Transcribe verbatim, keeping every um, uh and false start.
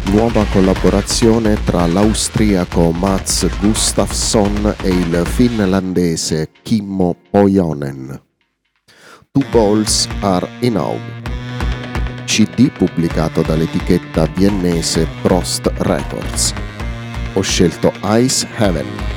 nuova collaborazione tra l'austriaco Mats Gustafsson e il finlandese Kimmo Pohjonen. Two Balls Are Enough, C D pubblicato dall'etichetta viennese Prost Records. Ho scelto Ice Heaven.